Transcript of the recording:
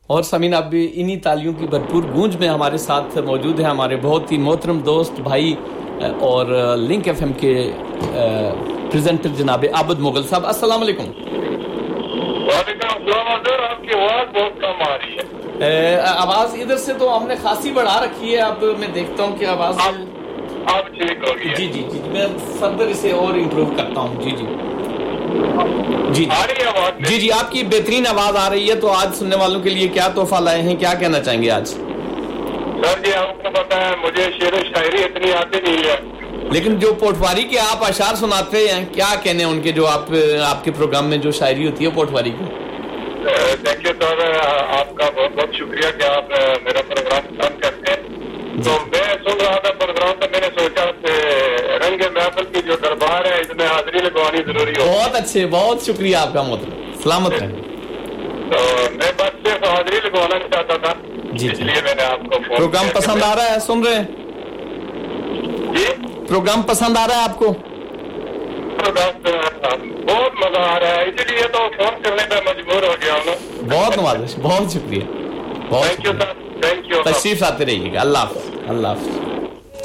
और समीन आप भी इन्हीं तालियों की भरपूर गूंज में हमारे साथ मौजूद है हमारे बहुत ही मोहतरम दोस्त भाई और लिंक एफएम के प्रेजेंटर जनाब आबद मुगल साहब। अस्सलाम वालेकुम। वालेकुम अस्सलाम। आपकी आवाज बहुत कम आ रही है। आवाज इधर से तो हमने खासी बढ़ा रखी है, अब मैं देखता हूँ कि आवाज अब ठीक हो गई है। जी जी जी मैं फर्दर इसे और इम्प्रूव करता हूँ। जी जी जी आ रही है आवाज? जी जी आपकी बेहतरीन आवाज आ रही है। तो आज सुनने वालों के लिए क्या तोहफा लाए हैं, क्या कहना चाहेंगे आज? सर जी आपको पता है मुझे शेर शायरी इतनी आती नहीं है, लेकिन जो पोटवारी के आप अशार सुनाते हैं क्या कहने उनके, जो आपके प्रोग्राम में जो शायरी होती है पोटवारी की? देखिए सर आपका बहुत बहुत शुक्रिया कि आप मेरा प्रोग्राम पसंद करते हैं। तो मैं सुन रहा था प्रोग्राम, तो मैंने सोचा रंग महफिल की जो दरबार है इसमें हाजिरी लगवानी जरूरी हो। बहुत अच्छे, बहुत शुक्रिया आपका मोहतरम, सलामत रहें। तो मैं बस सिर्फ हाजिरी लगवाना चाहता था जी, इसलिए मैंने आपको प्रोग्राम पसंद आ रहा है, सुन रहे हैं जी? प्रोग्राम पसंद आ रहा है आपको? बहुत मजा आ रहा है, इसीलिए तो फोन करने पर मजबूर हो गया हूँ। बहुत नवाजिश, बहुत शुक्रिया, बहुत thank you sir, thank you. तशरीफ आते रहिएगा। अल्लाह हाफ़िज़। अल्लाह हाफ़िज़।